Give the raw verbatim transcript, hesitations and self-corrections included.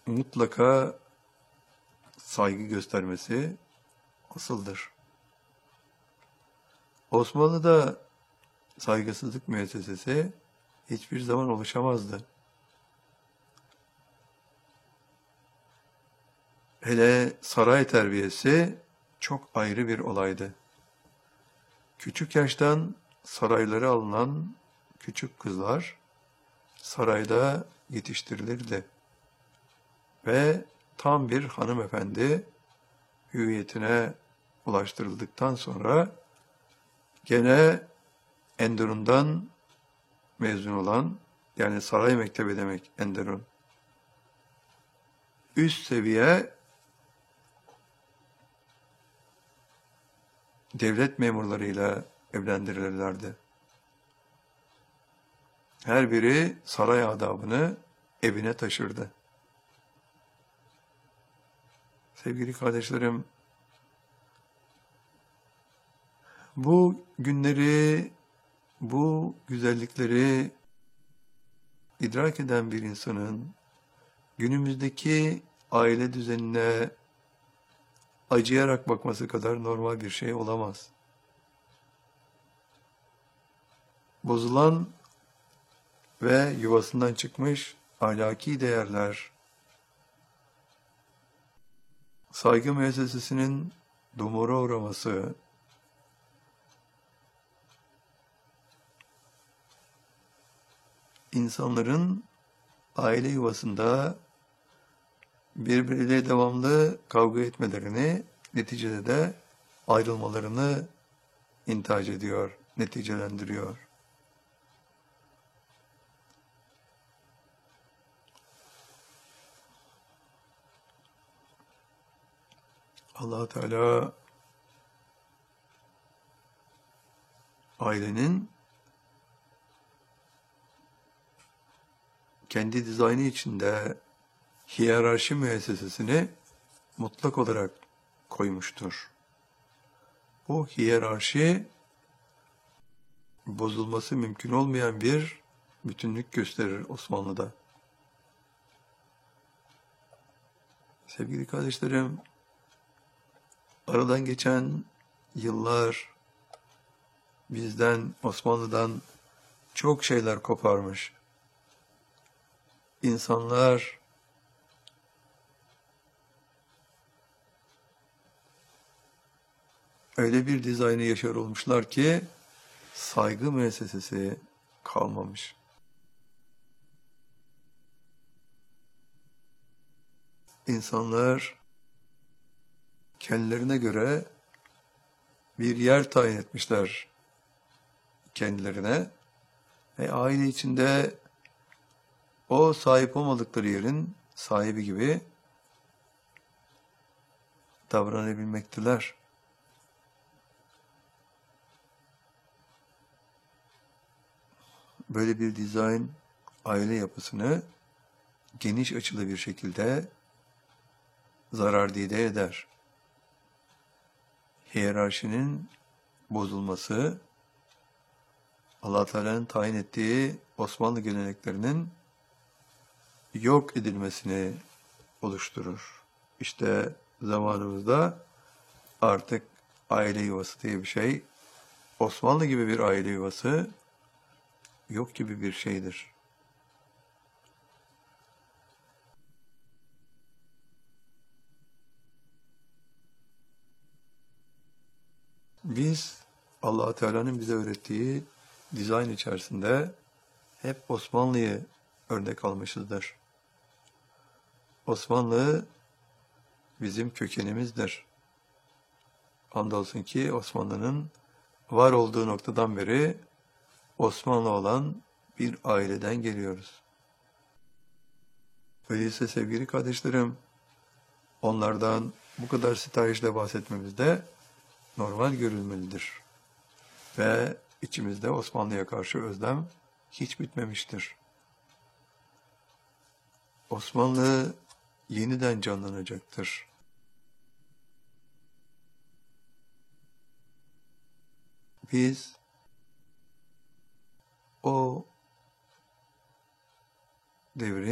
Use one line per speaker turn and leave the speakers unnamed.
mutlaka saygı göstermesi asıldır. Osmanlı'da saygısızlık müessesesi hiçbir zaman oluşamazdı. Hele saray terbiyesi çok ayrı bir olaydı. Küçük yaştan saraylara alınan küçük kızlar sarayda yetiştirilirdi ve tam bir hanımefendi hüviyetine ulaştırıldıktan sonra gene Enderun'dan mezun olan, yani saray mektebi demek Enderun, üst seviye devlet memurlarıyla evlendirilirlerdi. Her biri saray adabını evine taşırdı. Sevgili kardeşlerim, bu günleri, bu güzellikleri idrak eden bir insanın günümüzdeki aile düzenine acıyarak bakması kadar normal bir şey olamaz. Bozulan ve yuvasından çıkmış ahlaki değerler, saygı müessesesinin dumura uğraması, insanların aile yuvasında birbiriyle devamlı kavga etmelerini, neticede de ayrılmalarını intihac ediyor, neticelendiriyor. Allah Teala ailenin kendi dizaynı içinde hiyerarşi müessesesini mutlak olarak koymuştur. Bu hiyerarşi bozulması mümkün olmayan bir bütünlük gösterir Osmanlı'da. Sevgili kardeşlerim, aradan geçen yıllar bizden, Osmanlı'dan çok şeyler koparmış. İnsanlar öyle bir dizaynı yaşar olmuşlar ki saygı müessesesi kalmamış. İnsanlar kendilerine göre bir yer tayin etmişler kendilerine ve aile içinde o sahip olmadıkları yerin sahibi gibi davranabilmekteler. Böyle bir dizayn aile yapısını geniş açılı bir şekilde zarardide eder. Hiyerarşinin bozulması, Allah Teala'nın tayin ettiği Osmanlı geleneklerinin yok edilmesini oluşturur. İşte zamanımızda artık aile yuvası diye bir şey, Osmanlı gibi bir aile yuvası yok gibi bir şeydir. Biz Allah Teala'nın bize öğrettiği dizayn içerisinde hep Osmanlı'yı örnek almışızdır. Osmanlı bizim kökenimizdir. Andolsun ki Osmanlı'nın var olduğu noktadan beri Osmanlı olan bir aileden geliyoruz. Öyleyse sevgili kardeşlerim, onlardan bu kadar sitayişle bahsetmemiz de normal görülmelidir. Ve içimizde Osmanlı'ya karşı özlem hiç bitmemiştir. Osmanlı yeniden canlanacaktır. Biz o devrin